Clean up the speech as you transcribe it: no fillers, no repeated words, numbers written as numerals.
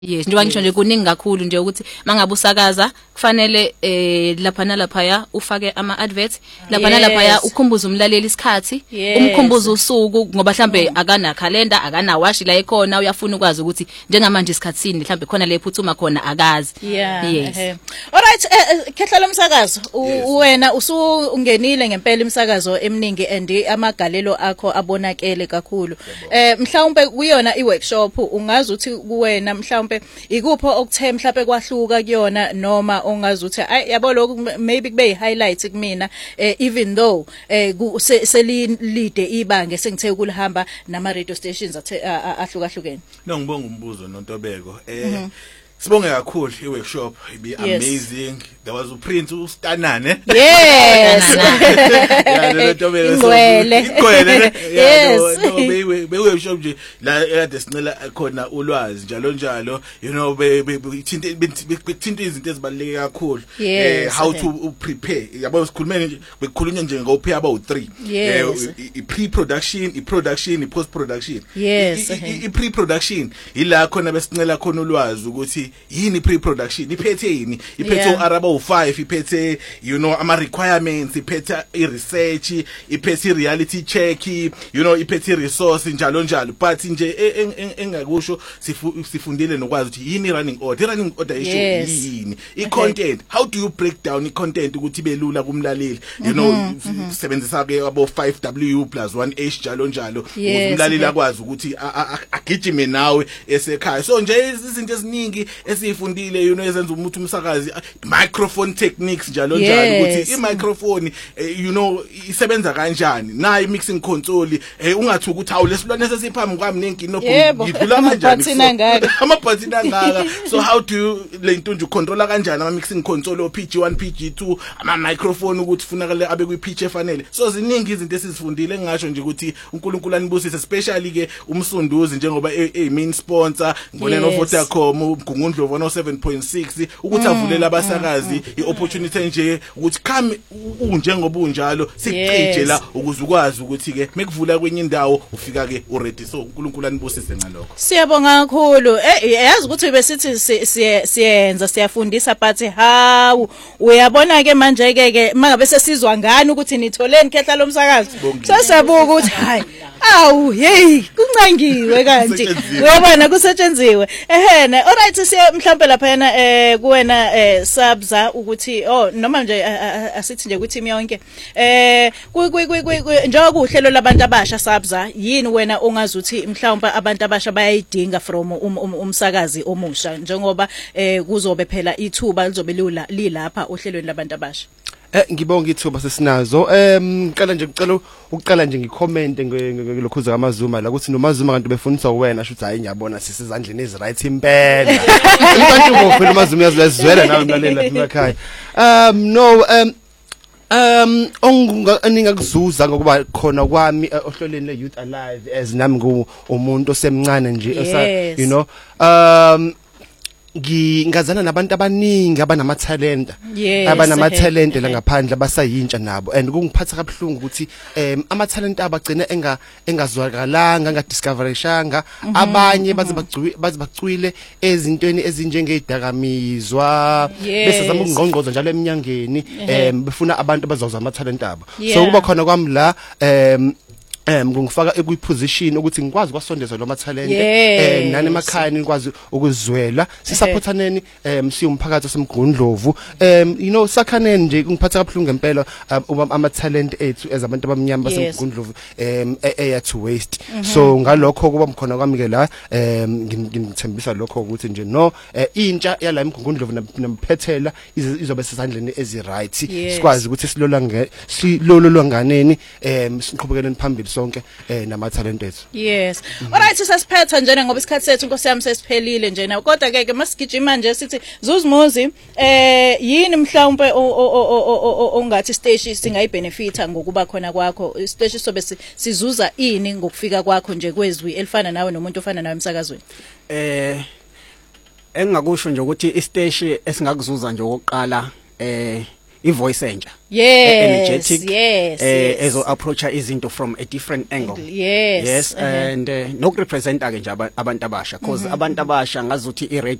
Yes, njengoba ngisho nje kuningi kakhulu nje ukuthi mangabe usakaza kufanele lapha nalaphaya ufake ama adverts lapha nalaphaya ukhumbuze umlaleli isikhathi umkhumbuze usuku ngoba mhlambe akana calendar akana washi la ekhona uyafuna ukwazi ukuthi njengamanje isikhatsini mhlambe khona la ephuthuma khona akazi. Yes. Alright, khehla lomsakazo wena usungenile ngempela imsakazo eminingi and amagalelo akho abonakele kakhulu. Mhlawumbe kuyona iworkshop ungazi ukuthi kuwena mhlawumbe ikupho okuthe mhlawumbe kwahluka kuyona noma ongazi ukuthi yabo lokho maybe kube highlights kumina even though selilide ibanga sengithe ukulihamba nama radio stations ahlukahlukene. No ngibonga umbuzo noNtobeko sibonge kakhulu iworkshop ibe amazing. There was uPrince uStanane. Yes. Yeah, noNtobeko igwele. Yes. Be workshop nje la ekade sinela khona ulwazi njalo you know bekuthinta izinto ezibaluleke kakhulu how to prepare yabo sikhulumene nje bekukhulunywa nje ngophaya about 3 i-pre-production i-production i-post-production. I-pre-production ila khona besinela khona ulwazi ukuthi yini pre-production iphethe yini iphethe uAraba u5 iphethe you know ama requirements iphethe i-research iphethe i-reality check you know iphethe resource njalo but nje engakusho sifundile nokwazi ukuthi yini running order yini i-content how do you break down i-content ukuthi ibe lula kumlaleli you know sebenzisa ke abo 5W plus 1H njalo ukuthi umlaleli akwazi ukuthi agijime nawe esekhaya. So nje izinto eziningi esifundile you know ezenza umuntu umsakazi microphone techniques njalo ukuthi i-microphone you know isebenza kanjani na i-mixing console ungathi ukuthi awu lesilwane sesiphambi kwami nenkinobho ngidlula kanjani ama-button angaka so how do you le nto nje controller kanjani ama-mixing console PG1 PG2 ama-microphone ukuthi funakala abe kwi-pitch efanele. So ziningi izinto esizifundile ngisho nje ukuthi uNkulunkulu anibusise especially ke umsunduzi njengoba main sponsor ngibone no Vodacom uMgungundlovu 7.6 ukuthi avulela abasakazi i-opportunity nje ukuthi come njengoba unjalo sikucije la ukuze ukwazi ukuthi ke mekuvula kwenye indawo ufika ke already. So uNkulunkulu anibusise ngalokho. Siyabonga kakhulu. Yazi ukuthi besithi siyenza siyafundisa but how uyabona ke manje ke mangabe sesizwa ngani ukuthi nitholeni khehla lomsakazo sesiyabuka ukuthi hayi awu hey kuncangiwe kanti uyabona kusetshenziwe alright siya mhlambe lapha yana kuwena Sabza ukuthi noma nje asithi nje ukuthi yonke njengoba uhlelo labantu abasha Sabza yini wena ongazi ukuthi mhlawumbe abantu abasha bayayidinga from umsakazi omusha njengoba kuzobe phela ithuba lizobe lilapha ohlelweni labantu abasha. Ngibonga ithuba sesinazo ngicela nje ukuqala nje ngicommente ngelokhuza kaMazuma la ukuthi noMazuma kanti befundisa wena shuthi hayi ngiyabona sisezandleni eziright impela abantu ngofela uMazuma yazizwela nawe mlalela lapha emakhaya no ongakuzuza ngokuba khona kwami ohlelweni le Youth Alive as nami umuntu osemncane nje you know ngingazana nabantu abaningi abanamatalenta la ngaphandle abasayintsha nabo and kungiphatha kabuhlungu ukuthi amatalenta abagcina engazwakalanga engadiscoverishanga abanye baze bacwile ezintweni ezinjengezidakamizwa bese zama ukungqongqoza njalo eminyangeni befuna abantu abazawuza amatalenta abo. So kuba khona kwami la ngifaka ekwiposition ukuthi ngikwazi kwasondeza lo mathalente nani emakhaya nikwazi ukuzwela sisupportaneni siyumphakathi osemgundlovu you know sakhaneni nje kungiphatha kabuhlungu ngempela amatalent ethu ezabantu abamnyama basemgundlovu to waste. So ngalokho kuba mkhona kwami ke la ngithembisa lokho ukuthi nje no intsha yala emgundlovu namphethela izobe sesandleni eziright sikwazi ukuthi silololwanganeni siqhubekele phambili sonke namatalent ethu. Yes. Alright sasiphetha nje ngoba isikhathi sethu Nkosi yami sesiphelile nje na kodwa ke masigijima nje sithi Zuzumuzi yini mhlawumbe ongathi stage singayibenefita ngokuba khona kwakho stage sobe sizuza ini ngokufika kwakho nje kwezwi elifana nawe nomuntu ofana nawe emsakazweni. Engakusho nje ukuthi istage esingakuzuza nje oqala ivoice entsha energetic ezo approacha izinto from a different angle yes and no represent ke nje abantu abasha because abantu abasha ngazuthi